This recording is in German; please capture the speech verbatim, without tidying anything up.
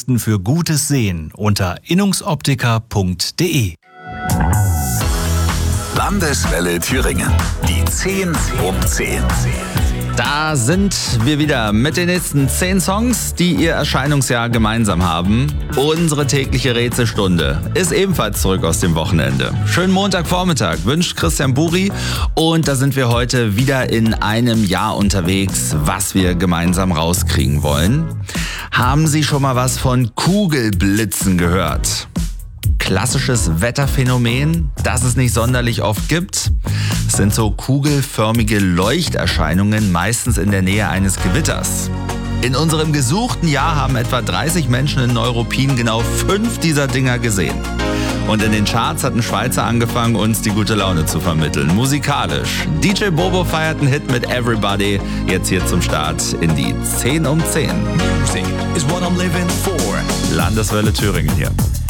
Spezialisten für gutes Sehen unter innungsoptiker punkt de. Landeswelle Thüringen. Die zehn um zehn. Da sind wir wieder mit den nächsten zehn Songs, die ihr Erscheinungsjahr gemeinsam haben. Unsere tägliche Rätselstunde ist ebenfalls zurück aus dem Wochenende. Schönen Montagvormittag wünscht Christian Buri und da sind wir heute wieder in einem Jahr unterwegs, was wir gemeinsam rauskriegen wollen. Haben Sie schon mal was von Kugelblitzen gehört? Klassisches Wetterphänomen, das es nicht sonderlich oft gibt. Es sind so kugelförmige Leuchterscheinungen, meistens in der Nähe eines Gewitters. In unserem gesuchten Jahr haben etwa dreißig Menschen in Neuruppin genau fünf dieser Dinger gesehen. Und in den Charts hat ein Schweizer angefangen, uns die gute Laune zu vermitteln, musikalisch. D J Bobo feiert einen Hit mit Everybody, jetzt hier zum Start in die zehn um zehn. Music is what I'm living for. Landeswelle Thüringen hier.